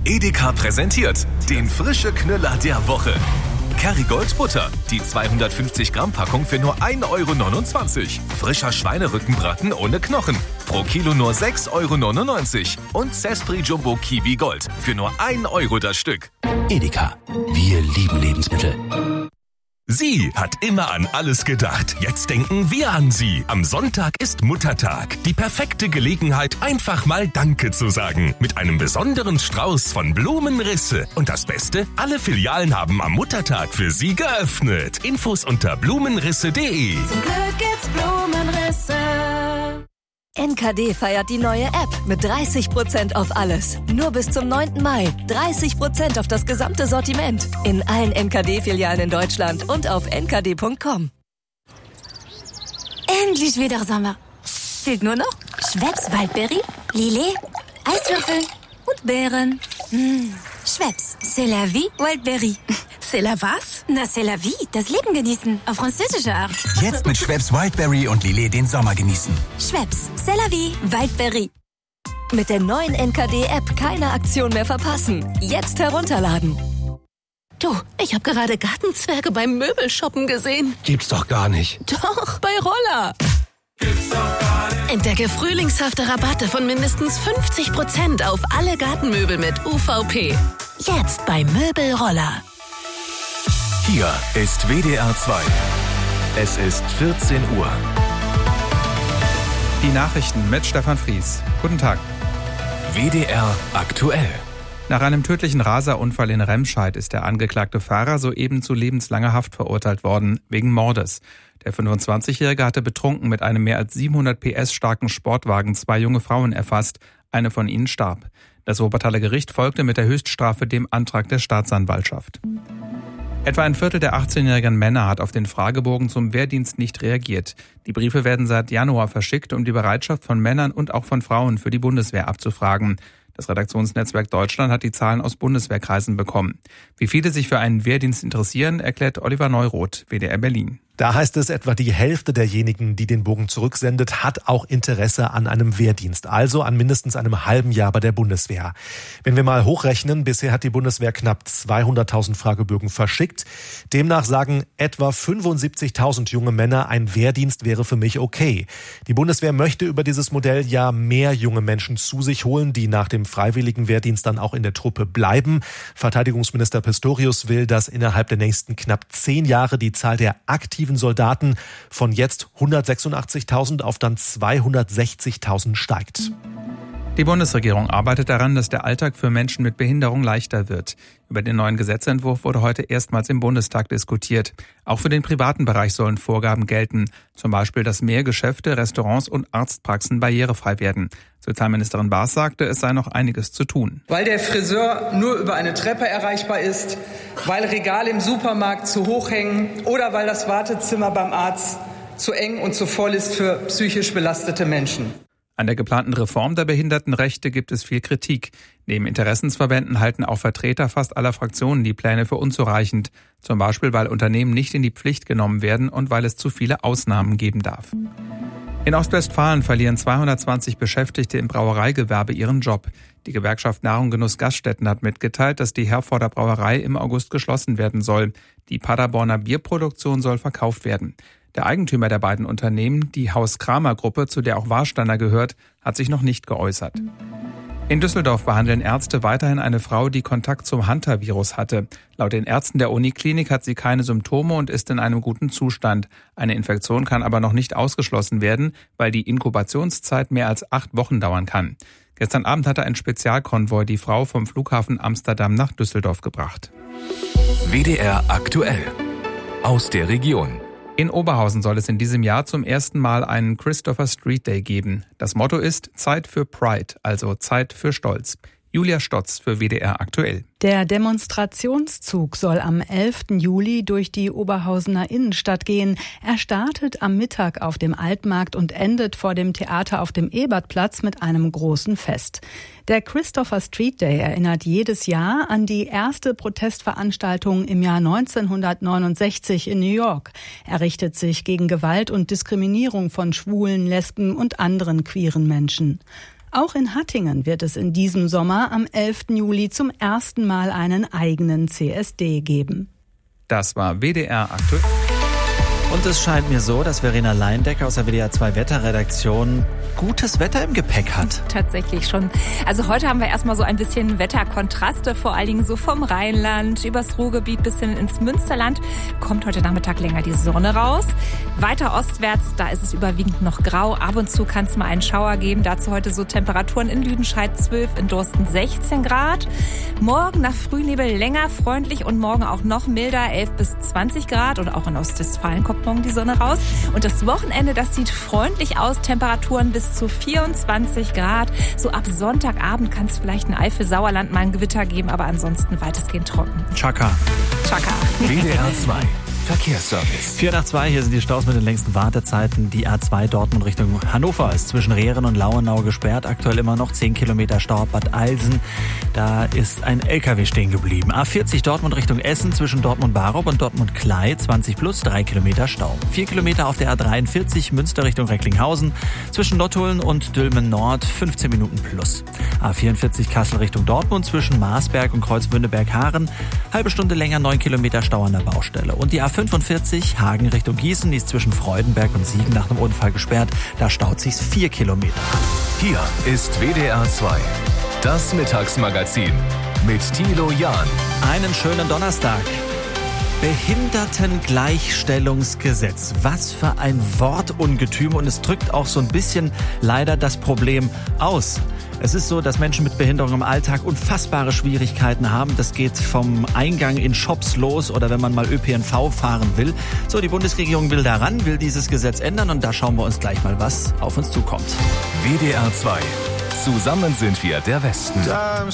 Edeka präsentiert den frische Knüller der Woche. Kerrygold Butter, die 250 Gramm Packung für nur 1,29 €. Frischer Schweinerückenbraten ohne Knochen, pro Kilo nur 6,99 € und Zespri Jumbo Kiwi Gold für nur 1 € das Stück. Edeka, wir lieben Lebensmittel. Sie hat immer an alles gedacht. Jetzt denken wir an Sie. Am Sonntag ist Muttertag. Die perfekte Gelegenheit, einfach mal Danke zu sagen. Mit einem besonderen Strauß von Blumenrisse. Und das Beste, alle Filialen haben am Muttertag für Sie geöffnet. Infos unter blumenrisse.de. Zum Glück gibt's Blumenrisse. NKD feiert die neue App mit 30% auf alles. Nur bis zum 9. Mai. 30% auf das gesamte Sortiment. In allen NKD-Filialen in Deutschland und auf nkd.com. Endlich wieder Sommer. Fehlt nur noch Schweppes Waldberry, Lillet, Eiswürfel und Beeren. Schweppes, c'est la vie, Waldberry. C'est la was? Na, c'est la vie, das Leben genießen, auf französische Art. Jetzt mit Schweppes Wildberry und Lillet den Sommer genießen. Schweppes, c'est la vie, Waldberry. Mit der neuen NKD-App keine Aktion mehr verpassen. Jetzt herunterladen. Du, ich habe gerade Gartenzwerge beim Möbelshoppen gesehen. Gibt's doch gar nicht. Doch, bei Roller. Entdecke frühlingshafte Rabatte von mindestens 50% auf alle Gartenmöbel mit UVP. Jetzt bei Möbelroller. Hier ist WDR 2. Es ist 14 Uhr. Die Nachrichten mit Stefan Fries. Guten Tag. WDR aktuell. Nach einem tödlichen Raserunfall in Remscheid ist der angeklagte Fahrer soeben zu lebenslanger Haft verurteilt worden, wegen Mordes. Der 25-Jährige hatte betrunken mit einem mehr als 700 PS starken Sportwagen 2 junge Frauen erfasst. Eine von ihnen starb. Das Wuppertaler Gericht folgte mit der Höchststrafe dem Antrag der Staatsanwaltschaft. Etwa ein Viertel der 18-jährigen Männer hat auf den Fragebogen zum Wehrdienst nicht reagiert. Die Briefe werden seit Januar verschickt, um die Bereitschaft von Männern und auch von Frauen für die Bundeswehr abzufragen. Das Redaktionsnetzwerk Deutschland hat die Zahlen aus Bundeswehrkreisen bekommen. Wie viele sich für einen Wehrdienst interessieren, erklärt Oliver Neuroth, WDR Berlin. Da heißt es, etwa die Hälfte derjenigen, die den Bogen zurücksendet, hat auch Interesse an einem Wehrdienst, also an mindestens einem halben Jahr bei der Bundeswehr. Wenn wir mal hochrechnen, bisher hat die Bundeswehr knapp 200.000 Fragebögen verschickt. Demnach sagen etwa 75.000 junge Männer, ein Wehrdienst wäre für mich okay. Die Bundeswehr möchte über dieses Modell ja mehr junge Menschen zu sich holen, die nach dem freiwilligen Wehrdienst dann auch in der Truppe bleiben. Verteidigungsminister Pistorius will, dass innerhalb der nächsten knapp 10 Jahre die Zahl der aktiven Soldaten von jetzt 186.000 auf dann 260.000 steigt. Die Bundesregierung arbeitet daran, dass der Alltag für Menschen mit Behinderung leichter wird. Über den neuen Gesetzentwurf wurde heute erstmals im Bundestag diskutiert. Auch für den privaten Bereich sollen Vorgaben gelten. Zum Beispiel, dass mehr Geschäfte, Restaurants und Arztpraxen barrierefrei werden. Sozialministerin Baas sagte, es sei noch einiges zu tun. Weil der Friseur nur über eine Treppe erreichbar ist, weil Regale im Supermarkt zu hoch hängen oder weil das Wartezimmer beim Arzt zu eng und zu voll ist für psychisch belastete Menschen. An der geplanten Reform der Behindertenrechte gibt es viel Kritik. Neben Interessensverbänden halten auch Vertreter fast aller Fraktionen die Pläne für unzureichend. Zum Beispiel, weil Unternehmen nicht in die Pflicht genommen werden und weil es zu viele Ausnahmen geben darf. In Ostwestfalen verlieren 220 Beschäftigte im Brauereigewerbe ihren Job. Die Gewerkschaft Nahrung Genuss Gaststätten hat mitgeteilt, dass die Herforder Brauerei im August geschlossen werden soll. Die Paderborner Bierproduktion soll verkauft werden. Der Eigentümer der beiden Unternehmen, die Haus-Kramer-Gruppe, zu der auch Warsteiner gehört, hat sich noch nicht geäußert. In Düsseldorf behandeln Ärzte weiterhin eine Frau, die Kontakt zum Hantavirus hatte. Laut den Ärzten der Uniklinik hat sie keine Symptome und ist in einem guten Zustand. Eine Infektion kann aber noch nicht ausgeschlossen werden, weil die Inkubationszeit mehr als 8 Wochen dauern kann. Gestern Abend hatte ein Spezialkonvoi die Frau vom Flughafen Amsterdam nach Düsseldorf gebracht. WDR aktuell. Aus der Region. In Oberhausen soll es in diesem Jahr zum ersten Mal einen Christopher Street Day geben. Das Motto ist Zeit für Pride, also Zeit für Stolz. Julia Stotz für WDR aktuell. Der Demonstrationszug soll am 11. Juli durch die Oberhausener Innenstadt gehen. Er startet am Mittag auf dem Altmarkt und endet vor dem Theater auf dem Ebertplatz mit einem großen Fest. Der Christopher Street Day erinnert jedes Jahr an die erste Protestveranstaltung im Jahr 1969 in New York. Er richtet sich gegen Gewalt und Diskriminierung von Schwulen, Lesben und anderen queeren Menschen. Auch in Hattingen wird es in diesem Sommer am 11. Juli zum ersten Mal einen eigenen CSD geben. Das war WDR aktuell. Und es scheint mir so, dass Verena Leindecker aus der WDR 2 Wetterredaktion gutes Wetter im Gepäck hat. Tatsächlich schon. Also heute haben wir erstmal so ein bisschen Wetterkontraste, vor allen Dingen so vom Rheinland übers Ruhrgebiet bis hin ins Münsterland. Kommt heute Nachmittag länger die Sonne raus. Weiter ostwärts, da ist es überwiegend noch grau. Ab und zu kann es mal einen Schauer geben. Dazu heute so Temperaturen in Lüdenscheid 12, in Dorsten 16 Grad. Morgen nach Frühnebel länger freundlich und morgen auch noch milder, 11 bis 20 Grad. Und auch in Ostwestfalen kommt morgen die Sonne raus. Und das Wochenende, das sieht freundlich aus. Temperaturen bis zu 24 Grad. So ab Sonntagabend kann es vielleicht in Eifel-Sauerland mal ein Gewitter geben, aber ansonsten weitestgehend trocken. Chaka. Chaka. WDR 2 Verkehrsservice. 4 nach 2, hier sind die Staus mit den längsten Wartezeiten. Die A2 Dortmund Richtung Hannover ist zwischen Rehren und Lauenau gesperrt. Aktuell immer noch 10 Kilometer Stau. Bad Eilsen, da ist ein LKW stehen geblieben. A40 Dortmund Richtung Essen zwischen Dortmund-Barup und Dortmund-Klei 20 plus 3 Kilometer Stau. 4 Kilometer auf der A43 Münster Richtung Recklinghausen zwischen Nottuln und Dülmen Nord 15 Minuten plus. A44 Kassel Richtung Dortmund zwischen Marsberg und Kreuzwündeberg-Haaren halbe Stunde länger, 9 Kilometer Stau an der Baustelle. Und die A45 Hagen Richtung Gießen, die ist zwischen Freudenberg und Siegen nach einem Unfall gesperrt. Da staut sich's 4 Kilometer. Hier ist WDR 2, das Mittagsmagazin mit Thilo Jahn. Einen schönen Donnerstag. Behindertengleichstellungsgesetz. Was für ein Wortungetüm, und es drückt auch so ein bisschen leider das Problem aus. Es ist so, dass Menschen mit Behinderung im Alltag unfassbare Schwierigkeiten haben. Das geht vom Eingang in Shops los oder wenn man mal ÖPNV fahren will. So, die Bundesregierung will daran, will dieses Gesetz ändern, und da schauen wir uns gleich mal, was auf uns zukommt. WDR 2. Zusammen sind wir der Westen.